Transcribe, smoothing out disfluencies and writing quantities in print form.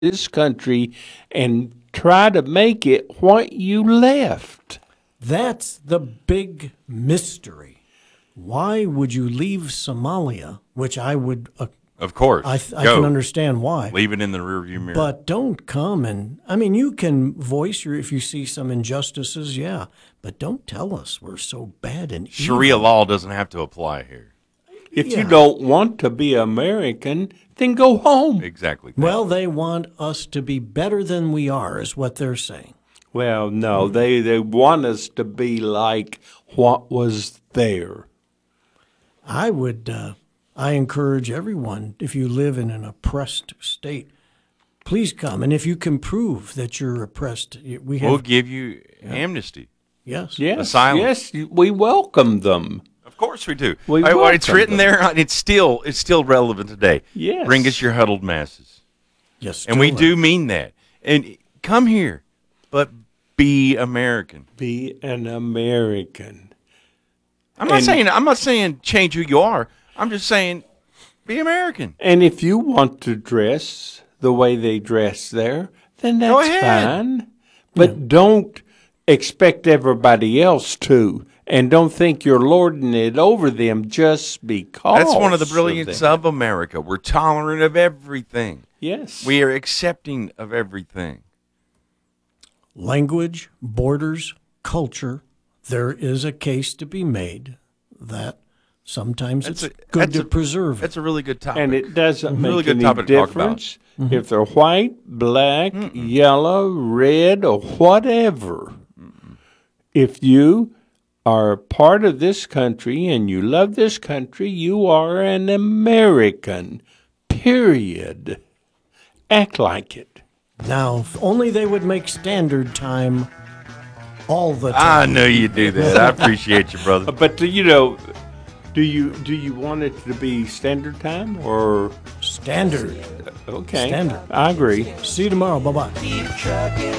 this country and try to make it what you left. That's the big mystery. Why would you leave Somalia, which I would Of course. I can understand why. Leave it in the rearview mirror. But don't come you can voice if you see some injustices, yeah, but don't tell us we're so bad and evil. Sharia law doesn't have to apply here. If you don't want to be American, then go home. Exactly. Well, they want us to be better than we are, is what they're saying. Well, no, they want us to be like what was there. I encourage everyone, if you live in an oppressed state, please come. And if you can prove that you're oppressed, we'll give you amnesty. Yes. Asylum. Yes, we welcome them. Of course we do. It's written there. It's still relevant today. Yes. Bring us your huddled masses. Yes. And we do mean that. And come here, but be American. Be an American. I'm not saying change who you are. I'm just saying be American. And if you want to dress the way they dress there, then that's fine. But don't expect everybody else to. And don't think you're lording it over them just because. That's one of the brilliance of America. We're tolerant of everything. Yes. We are accepting of everything. Language, borders, culture, there is a case to be made that sometimes it's good to preserve it. That's a really good topic. And it doesn't make really good any topic to talk difference if they're white, black, yellow, red, or whatever. If you are part of this country and you love this country, you are an American, period. Act like it. Now, if only they would make standard time all the time. I know you do that. I appreciate you, brother. But do you want it to be standard time or standard? Okay, Standard. I agree. See you tomorrow. Bye-bye. Keep trucking.